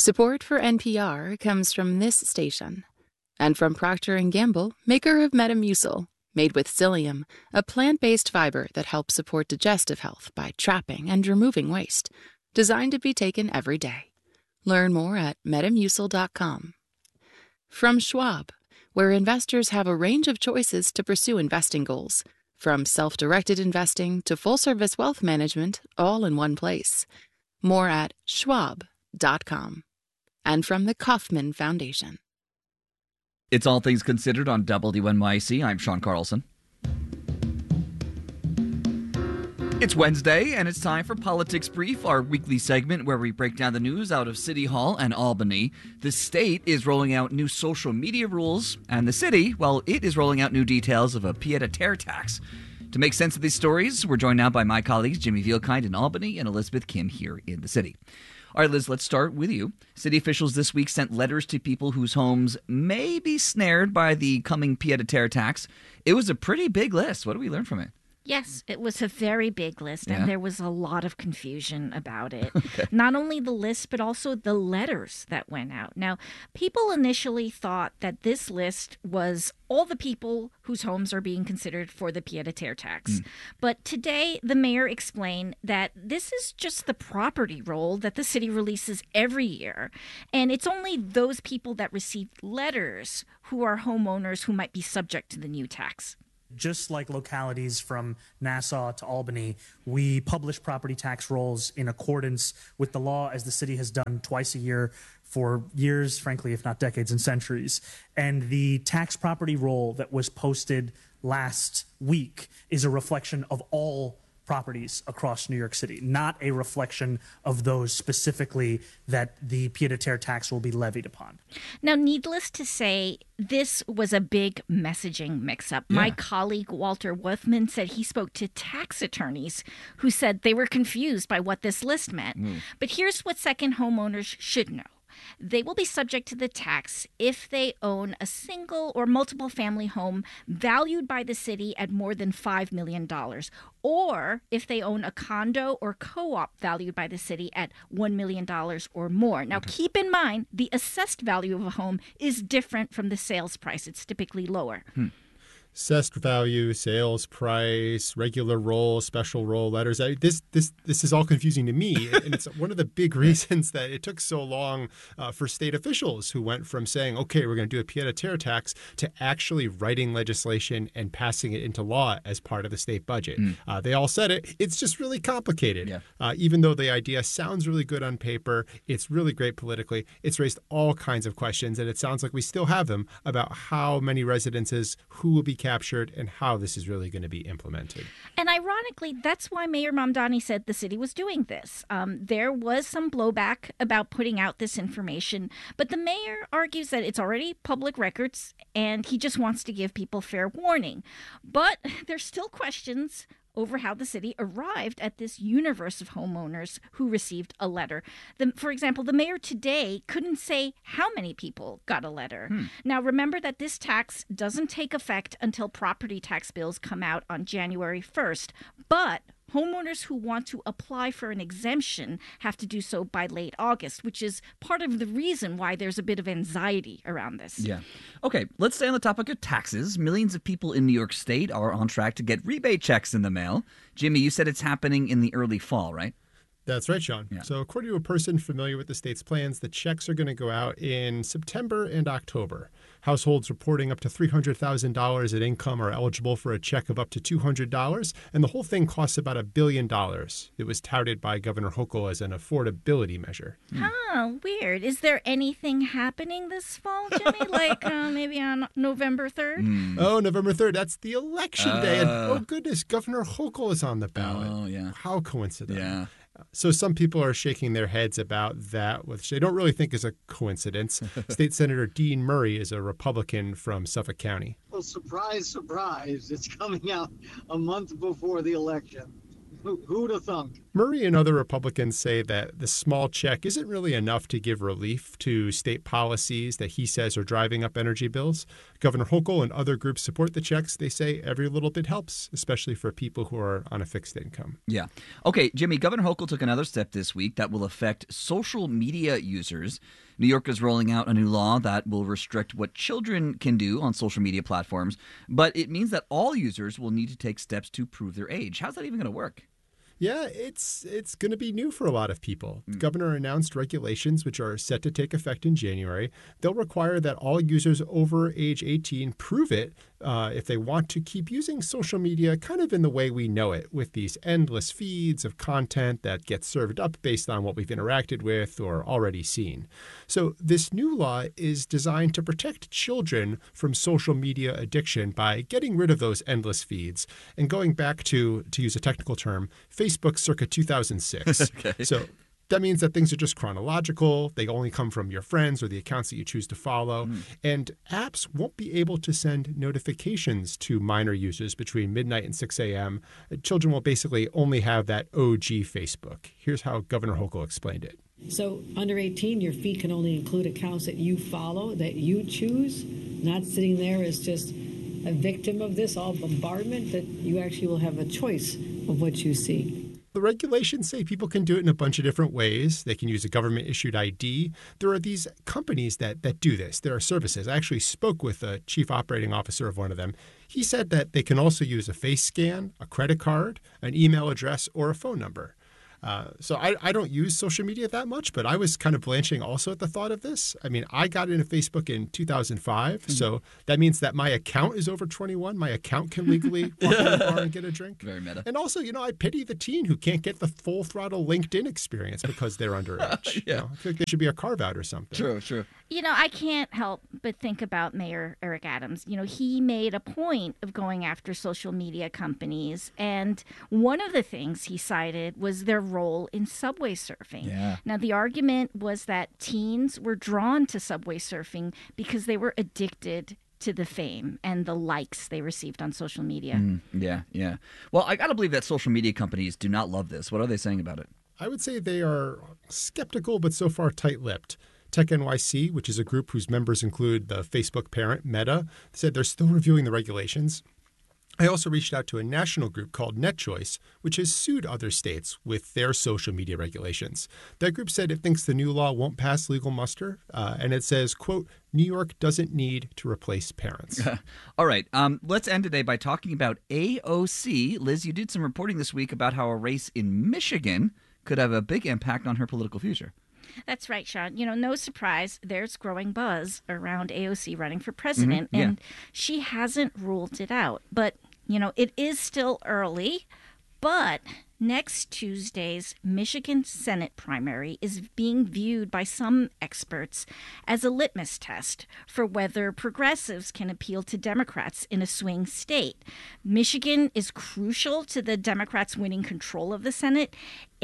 Support for NPR comes from this station and from Procter & Gamble, maker of Metamucil, made with psyllium, a plant-based fiber that helps support digestive health by trapping and removing waste, designed to be taken every day. Learn more at metamucil.com. From Schwab, where investors have a range of choices to pursue investing goals, from self-directed investing to full-service wealth management, all in one place. More at schwab.com. And from the Kauffman Foundation. It's All Things Considered on WNYC. I'm Sean Carlson. It's Wednesday, and it's time for Politics Brief, our weekly segment where we break down the news out of City Hall and Albany. The state is rolling out new social media rules, and the city, well, it is rolling out new details of a pied-à-terre tax. To make sense of these stories, we're joined now by my colleagues Jimmy Vielkind in Albany and Elizabeth Kim here in the city. All right, Liz, let's start with you. City officials this week sent letters to people whose homes may be snared by the coming pied-à-terre tax. It was a pretty big list. What did we learn from it? Yes, it was a very big list, and there was a lot of confusion about it. Okay. Not only the list, but also the letters that went out. Now, people initially thought that this list was all the people whose homes are being considered for the pied-à-terre tax. But today, the mayor explained that this is just the property roll that the city releases every year. And it's only those people that received letters who are homeowners who might be subject to the new tax. Just like localities from Nassau to Albany, we publish property tax rolls in accordance with the law, as the city has done twice a year for years, frankly, if not decades and centuries. And the tax property roll that was posted last week is a reflection of all properties across New York City, not a reflection of those specifically that the pied-à-terre tax will be levied upon. Now, needless to say, this was a big messaging mix-up. My colleague Walter Wolfman said he spoke to tax attorneys who said they were confused by what this list meant. But here's what second homeowners should know. They will be subject to the tax if they own a single or multiple family home valued by the city at more than $5 million, or if they own a condo or co-op valued by the city at $1 million or more. Now, keep in mind, the assessed value of a home is different from the sales price. It's typically lower. Assessed value, sales price, regular roll, special roll letters. This is all confusing to me, and it's one of the big reasons that it took so long for state officials who went from saying, okay, we're going to do a pied-à-terre tax to actually writing legislation and passing it into law as part of the state budget. They all said it. It's just really complicated. Even though the idea sounds really good on paper, it's really great politically. It's raised all kinds of questions, and it sounds like we still have them about how many residences, who will be captured, and how this is really going to be implemented. And ironically, that's why Mayor Mamdani said the city was doing this. There was some blowback about putting out this information, but the mayor argues that it's already public records and he just wants to give people fair warning. But there's still questions over how the city arrived at this universe of homeowners who received a letter. For example, the mayor today couldn't say how many people got a letter. Now, remember that this tax doesn't take effect until property tax bills come out on January 1st, but homeowners who want to apply for an exemption have to do so by late August, which is part of the reason why there's a bit of anxiety around this. Yeah. Okay, let's stay on the topic of taxes. Millions of people in New York State are on track to get rebate checks in the mail. Jimmy, you said it's happening in the early fall, right? That's right, Sean. So according to a person familiar with the state's plans, the checks are going to go out in September and October. Households reporting up to $300,000 in income are eligible for a check of up to $200, and the whole thing costs about $1 billion. It was touted by Governor Hochul as an affordability measure. Oh, weird. Is there anything happening this fall, Jimmy? Like maybe on November 3rd? Oh, November 3rd. That's the election day. And oh, goodness, Governor Hochul is on the ballot. Oh, yeah. How coincidental. Yeah. So some people are shaking their heads about that, which they don't really think is a coincidence. State Senator Dean Murray is a Republican from Suffolk County. Well, surprise, surprise, it's coming out a month before the election. Who'd have thunk? Murray and other Republicans say that the small check isn't really enough to give relief to state policies that he says are driving up energy bills. Governor Hochul and other groups support the checks. They say every little bit helps, especially for people who are on a fixed income. Yeah. Okay, Jimmy, Governor Hochul took another step this week that will affect social media users. New York is rolling out a new law that will restrict what children can do on social media platforms, but it means that all users will need to take steps to prove their age. How's that even going to work? Yeah, it's going to be new for a lot of people. The governor announced regulations which are set to take effect in January. They'll require that all users over age 18 prove it if they want to keep using social media kind of in the way we know it, with these endless feeds of content that gets served up based on what we've interacted with or already seen. So this new law is designed to protect children from social media addiction by getting rid of those endless feeds and going back to use a technical term, Facebook circa 2006. Okay. So that means that things are just chronological. They only come from your friends or the accounts that you choose to follow. And apps won't be able to send notifications to minor users between midnight and 6 a.m. Children will basically only have that OG Facebook. Here's how Governor Hochul explained it. So under 18, your feed can only include accounts that you follow, that you choose, not sitting there as just a victim of this all bombardment, that you actually will have a choice of what you see. The regulations say people can do it in a bunch of different ways. They can use a government-issued ID. There are these companies that do this. There are services. I actually spoke with a chief operating officer of one of them. He said that they can also use a face scan, a credit card, an email address, or a phone number. So I don't use social media that much, but I was kind of blanching also at the thought of this. I mean, I got into Facebook in 2005, so that means that my account is over 21. My account can legally walk in the bar and get a drink. Very meta. And also, I pity the teen who can't get the full throttle LinkedIn experience because they're underage. Yeah. I feel like there should be a carve out or something. True. I can't help but think about Mayor Eric Adams. He made a point of going after social media companies, and one of the things he cited was their role in subway surfing. Yeah. Now, the argument was that teens were drawn to subway surfing because they were addicted to the fame and the likes they received on social media. Yeah. Well, I got to believe that social media companies do not love this. What are they saying about it? I would say they are skeptical, but so far tight-lipped. Tech NYC, which is a group whose members include the Facebook parent, Meta, said they're still reviewing the regulations. I also reached out to a national group called NetChoice, which has sued other states with their social media regulations. That group said it thinks the new law won't pass legal muster, and it says, quote, New York doesn't need to replace parents. All right. Let's end today by talking about AOC. Liz, you did some reporting this week about how a race in Michigan could have a big impact on her political future. That's right, Sean. No surprise, there's growing buzz around AOC running for president, and she hasn't ruled it out. But, it is still early, but next Tuesday's Michigan Senate primary is being viewed by some experts as a litmus test for whether progressives can appeal to Democrats in a swing state. Michigan is crucial to the Democrats winning control of the Senate.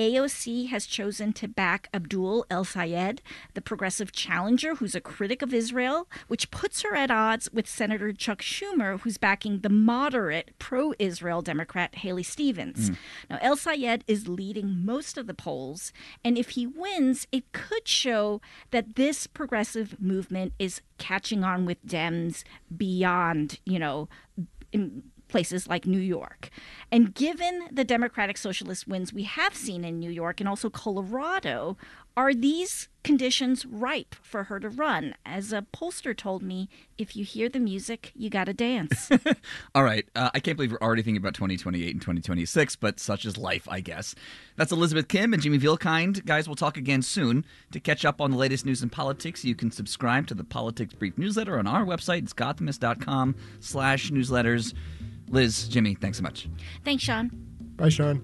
AOC has chosen to back Abdul El-Sayed, the progressive challenger who's a critic of Israel, which puts her at odds with Senator Chuck Schumer, who's backing the moderate pro-Israel Democrat Haley Stevens. Now, El-Sayed is leading most of the polls, and if he wins, it could show that this progressive movement is catching on with Dems beyond, in places like New York. And given the Democratic Socialist wins we have seen in New York and also Colorado, are these conditions ripe for her to run? As a pollster told me, if you hear the music, you got to dance. All right. I can't believe we're already thinking about 2028 and 2026, but such is life, I guess. That's Elizabeth Kim and Jimmy Vielkind. Guys, we'll talk again soon. To catch up on the latest news in politics, you can subscribe to the Politics Brief newsletter on our website. It's gothamist.com/newsletters. Liz, Jimmy, thanks so much. Thanks, Sean. Bye, Sean.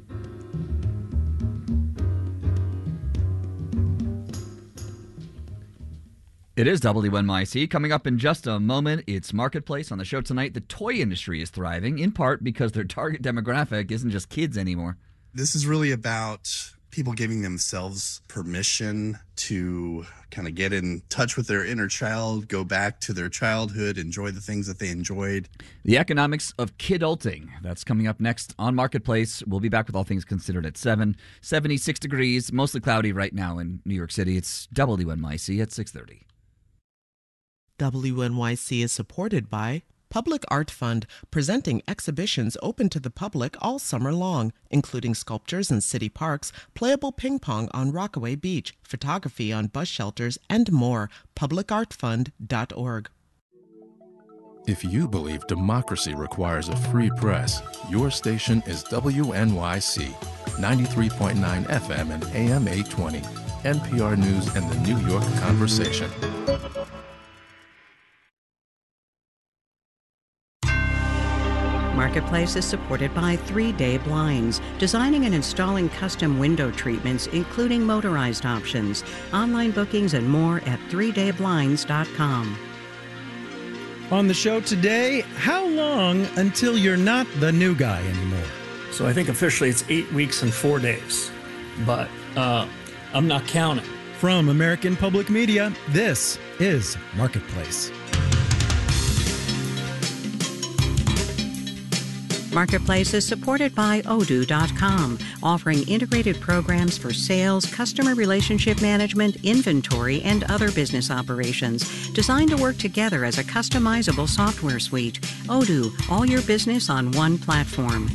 It is WNYC. Coming up in just a moment, it's Marketplace. On the show tonight, the toy industry is thriving, in part because their target demographic isn't just kids anymore. This is really about people giving themselves permission to kind of get in touch with their inner child, go back to their childhood, enjoy the things that they enjoyed. The economics of kidulting. That's coming up next on Marketplace. We'll be back with All Things Considered at 7. 76 degrees, mostly cloudy right now in New York City. It's WNYC at 6:30. WNYC is supported by Public Art Fund, presenting exhibitions open to the public all summer long, including sculptures in city parks, playable ping pong on Rockaway Beach, photography on bus shelters, and more. PublicArtFund.org. If you believe democracy requires a free press, your station is WNYC, 93.9 FM and AM 820, NPR News and the New York Conversation. Marketplace is supported by 3 Day Blinds, designing and installing custom window treatments, including motorized options. Online bookings and more at 3dayblinds.com. On the show today, how long until you're not the new guy anymore? So I think officially it's 8 weeks and 4 days, but I'm not counting. From American Public Media, this is Marketplace. Marketplace is supported by Odoo.com, offering integrated programs for sales, customer relationship management, inventory, and other business operations, designed to work together as a customizable software suite. Odoo, all your business on one platform.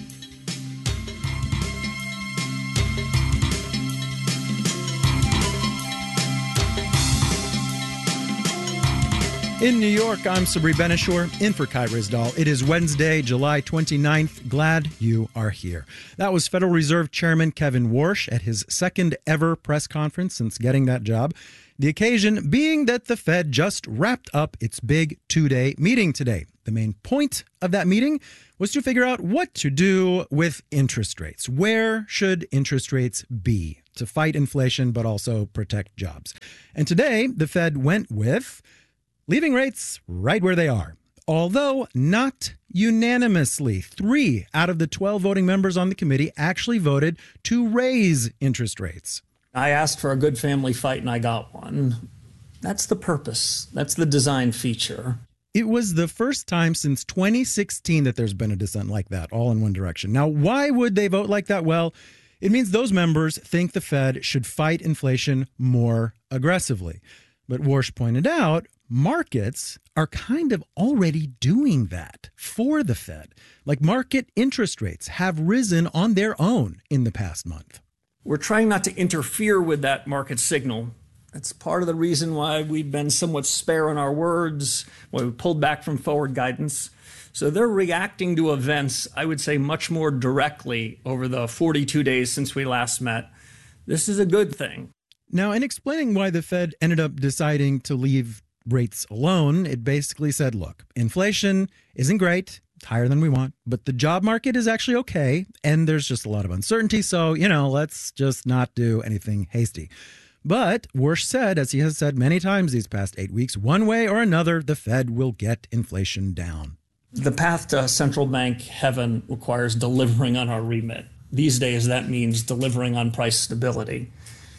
In New York, I'm Sabri Benishore, in for Kai Rizdal. It is Wednesday, July 29th. Glad you are here. That was Federal Reserve Chairman Kevin Warsh at his second ever press conference since getting that job. The occasion being that the Fed just wrapped up its big 2-day meeting today. The main point of that meeting was to figure out what to do with interest rates. Where should interest rates be to fight inflation but also protect jobs? And today, the Fed went with leaving rates right where they are, although not unanimously. 3 out of the 12 voting members on the committee actually voted to raise interest rates. I asked for a good family fight and I got one. That's the purpose. That's the design feature. It was the first time since 2016 that there's been a dissent like that, all in one direction. Now, why would they vote like that? Well, it means those members think the Fed should fight inflation more aggressively. But Warsh pointed out, markets are kind of already doing that for the Fed. Like, market interest rates have risen on their own in the past month. We're trying not to interfere with that market signal. That's part of the reason why we've been somewhat spare in our words, why we pulled back from forward guidance. So they're reacting to events, I would say, much more directly over the 42 days since we last met. This is a good thing. Now, in explaining why the Fed ended up deciding to leave rates alone, it basically said, look, inflation isn't great, it's higher than we want, but the job market is actually okay, and there's just a lot of uncertainty, so, let's just not do anything hasty. But Warsh said, as he has said many times these past 8 weeks, one way or another, the Fed will get inflation down. The path to central bank heaven requires delivering on our remit. These days, that means delivering on price stability.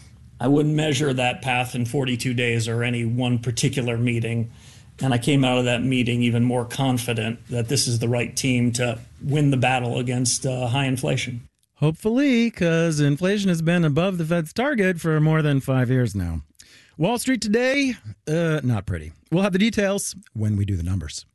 I wouldn't measure that path in 42 days or any one particular meeting. And I came out of that meeting even more confident that this is the right team to win the battle against high inflation. Hopefully, because inflation has been above the Fed's target for more than 5 years now. Wall Street today, not pretty. We'll have the details when we do the numbers.